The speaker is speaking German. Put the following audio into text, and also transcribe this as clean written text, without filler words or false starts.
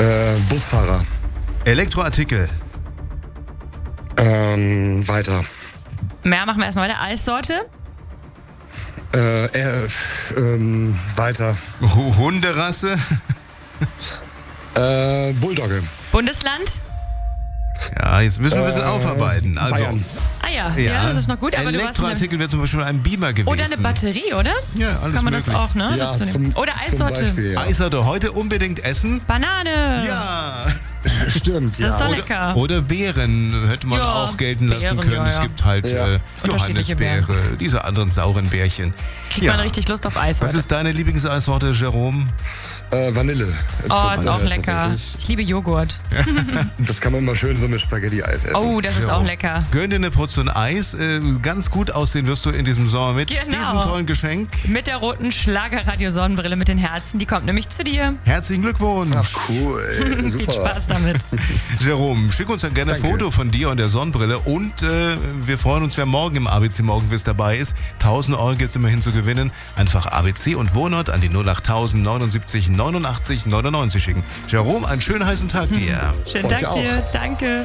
Busfahrer. Elektroartikel. Weiter. Ja, machen wir erstmal weiter. Eissorte. Weiter. Hunderasse. Bulldogge. Bundesland. Ja, jetzt müssen wir ein bisschen aufarbeiten. Also, Bayern. Ah ja, das ist noch gut. Aber du hast Elektroartikel wäre zum Beispiel ein Beamer gewesen. oder eine Batterie, oder? Ja, alles Kann man möglich. das auch, ne? Ja, Dazu nehmen. Oder Eissorte. Zum Beispiel, ja. Eissorte heute unbedingt essen. Banane. Ja. Stimmt, ja. Das ist doch lecker. Oder Beeren hätte man Ja, auch gelten lassen Beeren, können. ja, Es ja. gibt halt Unterschiedliche Beeren. Johannisbeere, diese anderen sauren Bärchen. Kriegt man richtig Lust auf Eis Was heute. ist deine Lieblingseissorte, Jerome? Vanille. Oh, ist auch lecker. Tatsächlich. Ich liebe Joghurt. Das kann man immer schön so mit Spaghetti-Eis essen. Oh, das ist auch lecker. Gönn dir eine Portion Eis. Ganz gut aussehen wirst du in diesem Sommer mit Genau. diesem tollen Geschenk. Mit der roten Schlagerradio-Sonnenbrille mit den Herzen. Die kommt nämlich zu dir. Herzlichen Glückwunsch. Ach, cool. Super. Viel Spaß damit. Jerome, schick uns dann gerne ein Danke. Foto von dir und der Sonnenbrille und wir freuen uns, wer morgen im ABC Morgenquiz dabei ist. 1.000 Euro gibt es immerhin zu gewinnen. Einfach ABC und Wohnort an die 08000 79 89 99 schicken. Jerome, einen schönen heißen Tag dir. Schönen Euch Dank auch. dir. Danke.